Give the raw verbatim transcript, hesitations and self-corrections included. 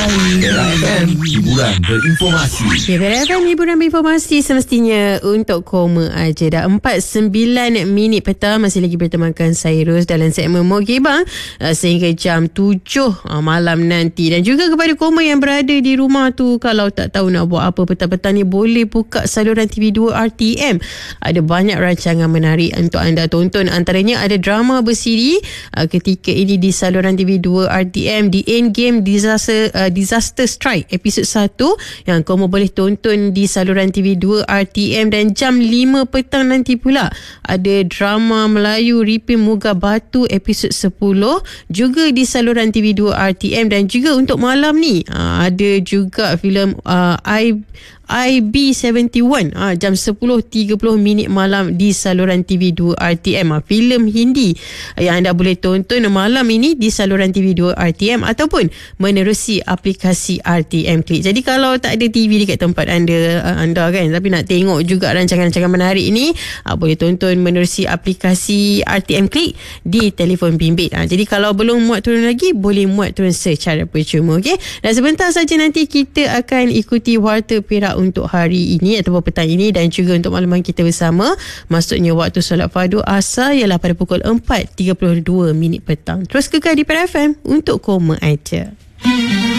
Era F M, hiburan berinformasi. Era F M, hiburan berinformasi semestinya untuk koma aja. Dah empat sembilan minit petang, masih lagi bertemankan saya Ros dalam segmen Mogi Bang sehingga jam tujuh malam nanti. Dan juga kepada koma yang berada di rumah tu, kalau tak tahu nak buat apa petang-petang ni, boleh buka saluran T V dua R T M. Ada banyak rancangan menarik untuk anda tonton. Antaranya ada drama bersiri ketika ini di saluran T V dua R T M, The Endgame Disaster, uh, Disaster Strike episod satu yang kamu boleh tonton di saluran T V dua R T M. Dan jam lima petang nanti pula ada drama Melayu Ripim Muga Batu episod sepuluh juga di saluran T V dua R T M. Dan juga untuk malam ni uh, ada juga filem uh, I I B tujuh puluh satu ah, jam sepuluh tiga puluh minit malam di saluran T V dua R T M. ah, filem Hindi yang anda boleh tonton malam ini di saluran T V dua R T M ataupun menerusi aplikasi R T M Click. Jadi kalau tak ada T V dekat tempat anda uh, anda kan, tapi nak tengok juga rancangan-rancangan menarik ini, uh, boleh tonton menerusi aplikasi R T M Click di telefon bimbit. Uh, jadi kalau belum muat turun lagi, boleh muat turun secara percuma. Okay? Dan sebentar saja nanti kita akan ikuti Warta Perak untuk hari ini ataupun petang ini, dan juga untuk makluman kita bersama, maksudnya waktu solat fardu asar ialah pada pukul empat tiga puluh dua minit petang. Terus kekal di P R F M untuk koma aja.